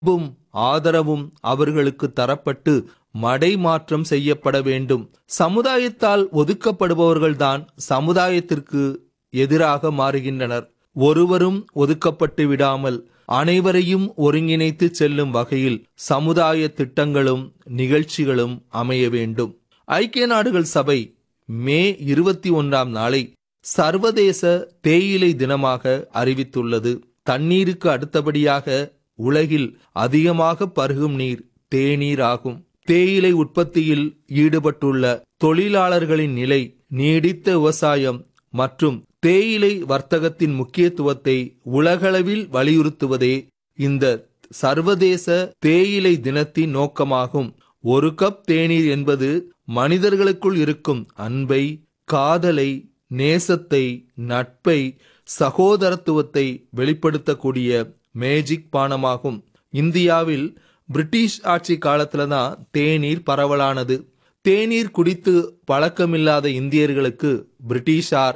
அன்பும் ஆதரவும் அவர்களுக்கு தரப்பட்டு மடைமாற்றம் செய்யப்பட வேண்டும். சமுதாயத்தால் ஒதுக்கப்படுபவர்கள்தான் சமுதாயத்திற்கு எதிராக மாறுகின்றனர். ஒருவரும் ஒதுக்கப்பட்டு விடாமல் அனைவரையும் ஒருங்கிணைத்து செல்லும் வகையில் சமுதாய திட்டங்களும் நிகழ்ச்சிகளும் அமைய வேண்டும். ஐக்கிய நாடுகள் சபை மே 21ஆம் நாளை சர்வதேச தேயிலை தினமாக அறிவித்துள்ளது. தண்ணீருக்கு அடுத்தபடியாக உலகில் அதிகமாக பருகும் நீர் தேநீர் ஆகும். தேயிலை உற்பத்தியில் ஈடுபட்டுள்ள தொழிலாளர்களின் நிலை, நீடித்த விவசாயம் மற்றும் தேயிலை வர்த்தகத்தின் முக்கியத்துவத்தை உலகளவில் வலியுறுத்துவதே இந்த சர்வதேச தேயிலை தினத்தின் நோக்கமாகும். ஒரு கப் தேநீர் என்பது மனிதர்களுக்குள் இருக்கும் அன்பை, காதலை, நேசத்தை, நட்பை, சகோதரத்துவத்தை வெளிப்படுத்தக்கூடிய மேஜிக் பானமாகும். இந்தியாவில் பிரிட்டிஷ் ஆட்சி காலத்துலதான் தேநீர் பரவலானது. தேநீர் குடித்து பழக்கமில்லாத இந்தியர்களுக்கு பிரிட்டிஷார்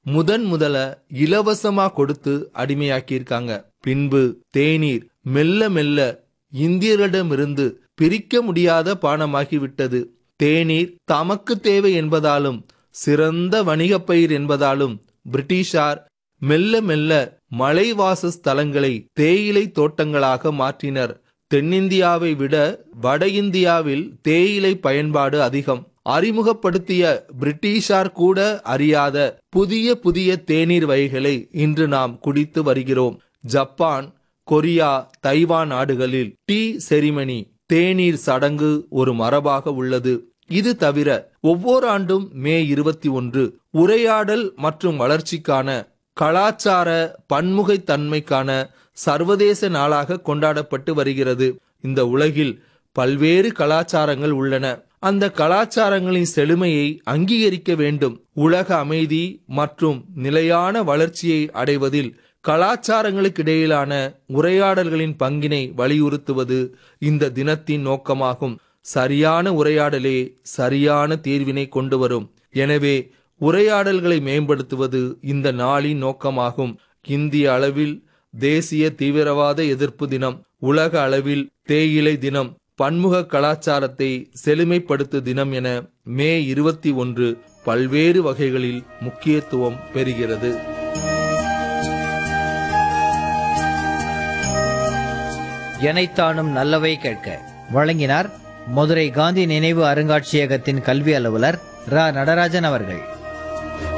முதல இலவசமா கொடுத்து அடிமையாக்கியிருக்காங்க. பின்பு தேநீர் மெல்ல மெல்ல இந்தியர்களிடமிருந்து பிரிக்க முடியாத பானமாகிவிட்டது. தேநீர் தமக்கு தேவை என்பதாலும் சிறந்த வணிக பயிர் என்பதாலும் பிரிட்டிஷார் மெல்ல மெல்ல மலைவாச ஸ்தலங்களை தேயிலை தோட்டங்களாக மாற்றினர். தென்னிந்தியாவை விட வட இந்தியாவில் தேயிலை பயன்பாடு அதிகம். அறிமுகப்படுத்திய பிரிட்டிஷார் கூட அறியாத புதிய புதிய தேநீர் வகைகளை இன்று நாம் குடித்து வருகிறோம். ஜப்பான், கொரியா, தைவான் நாடுகளில் டீ செரிமனி, தேநீர் சடங்கு ஒரு மரபாக உள்ளது. இது தவிர ஒவ்வொரு ஆண்டும் மே 21 உரையாடல் மற்றும் வளர்ச்சிக்கான கலாச்சார பன்முகைத்தன்மைக்கான சர்வதேச நாளாக கொண்டாடப்பட்டு வருகிறது. இந்த உலகில் பல்வேறு கலாச்சாரங்கள் உள்ளன. அந்த கலாச்சாரங்களின் செழுமையை அங்கீகரிக்க வேண்டும். உலக அமைதி மற்றும் நிலையான வளர்ச்சியை அடைவதில் கலாச்சாரங்களுக்கு இடையிலான உரையாடல்களின் பங்கினை வலியுறுத்துவது இந்த தினத்தின் நோக்கமாகும். சரியான உரையாடலே சரியான தீர்வினை கொண்டு வரும். எனவே உரையாடல்களை மேம்படுத்துவது இந்த நாளின் நோக்கமாகும். இந்திய அளவில் தேசிய தீவிரவாத எதிர்ப்பு தினம், உலக அளவில் தேயிலை தினம், பன்முக கலாச்சாரத்தை செழுமைப்படுத்து தினம் என மே 21 பல்வேறு வகைகளில் முக்கியத்துவம் பெறுகிறது. எனைத்தானும் நல்லவை கேட்க வழங்கினார் மதுரை காந்தி நினைவு அருங்காட்சியகத்தின் கல்வி அலுவலர் ரா நடராஜன் அவர்கள்.